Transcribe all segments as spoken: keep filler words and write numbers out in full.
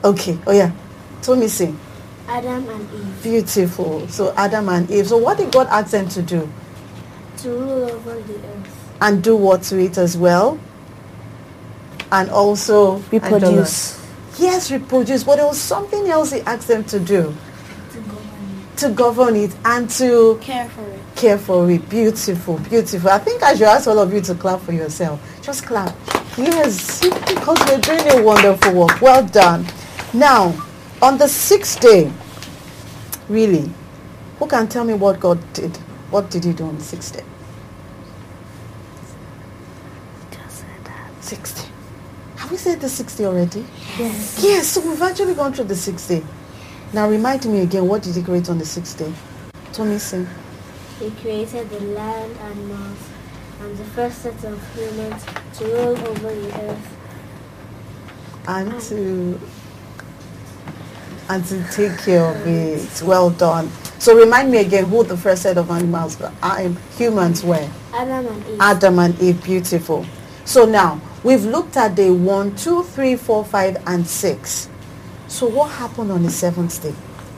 Okay, oh yeah. Tell me, sing. Adam and Eve. Beautiful. So Adam and Eve. So what did God ask them to do? To rule over the earth. And do what to it as well? And also reproduce. Yes, reproduce. But there was something else he asked them to do. To govern it. To govern it and to care for it. Care for it. Beautiful, beautiful. I think I should ask all of you to clap for yourself. Just clap. Yes, because you're doing a wonderful work. Well done. Now, on the sixth day, really, who can tell me what God did? What did he do on the sixth day? Just said that. Sixth day. Have we said the sixth day already? Yes. Yes, so we've actually gone through the sixth day. Now remind me again, what did he create on the sixth day? Tommy, sing. He created the land animals and the first set of humans to rule over the earth. And to and to take care of it. Well done. So remind me again who the first set of animals were. Um, humans were. Adam and Eve. Adam and Eve. Beautiful. So now we've looked at day one, two, three, four, five, and six. So what happened on the seventh day?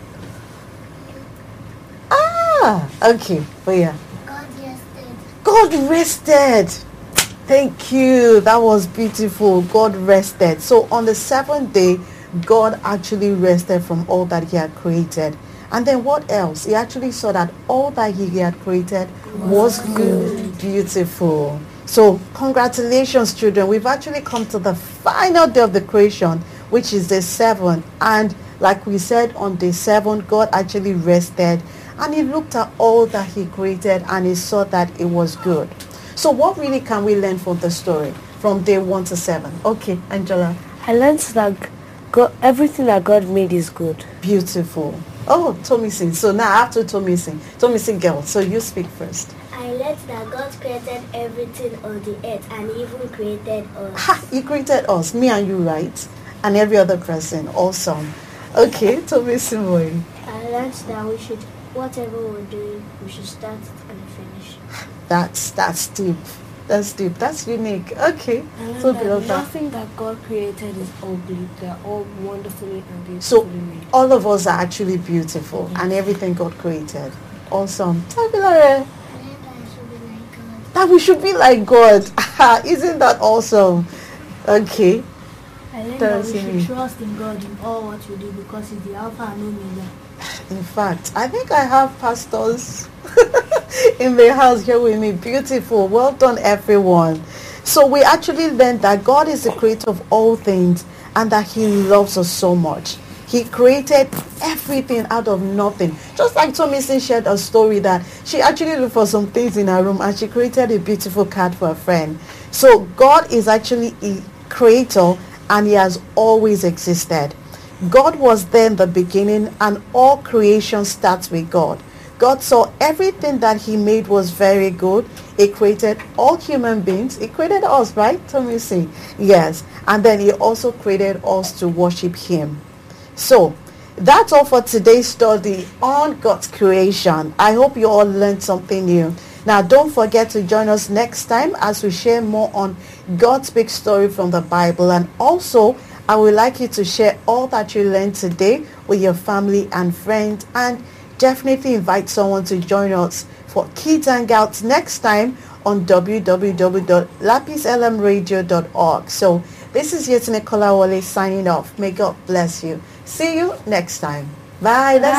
Ah, okay. Oh yeah. God rested. God rested. Thank you. That was beautiful. God rested. So on the seventh day, God actually rested from all that he had created. And then what else? He actually saw that all that he had created was good. Beautiful. So congratulations, children. We've actually come to the final day of the creation, which is day seven. And like we said, on day seven, God actually rested. And he looked at all that he created and he saw that it was good. So what really can we learn from the story from day one to seven? Okay, Angela. I learned that God, everything that God made is good. Beautiful. Oh, Tommy sing. So now after Tommy sing, Tommy sing girl. So you speak first. I learned that God created everything on the earth and even created us. Ha! He created us, me and you, right? And every other person. Awesome. Okay, Tommy sing boy. I learned that we should, whatever we're doing, we should start and finish. That's that's deep. That's deep. That's unique. Okay. So beloved. Nothing that God created is ugly. They're all wonderfully and beautifully So made. all of us are actually beautiful, and everything God created. Awesome. So beloved, that we should be like God. Isn't that awesome? Okay. I learned Tell that us, we Amy. should trust in God in all what we do because He's the Alpha and Omega. In fact, I think I have pastors in the house here with me. Beautiful. Well done, everyone. So we actually learned that God is the creator of all things and that he loves us so much. He created everything out of nothing. Just like Tommy shared a story that she actually looked for some things in her room and she created a beautiful card for a friend. So God is actually a creator and he has always existed. God was there in the beginning and all creation starts with God. God saw everything that he made was very good. He created all human beings. He created us, right? Tommy say yes. And then he also created us to worship him. So that's all for today's study on God's creation. I hope you all learned something new. Now don't forget to join us next time as we share more on God's big story from the Bible. And also I would like you to share all that you learned today with your family and friends, and definitely invite someone to join us for Kids Hangouts next time on w w w dot lapis l m radio dot org. So this is Yetine Kolawole signing off. May God bless you. See you next time. Bye. Let's